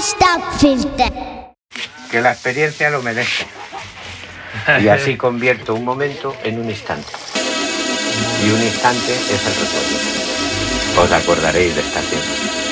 Stop Filter. Que la experiencia lo merezca. Y así convierto un momento en un instante. Y un instante es el recuerdo. Os acordaréis de esta tienda.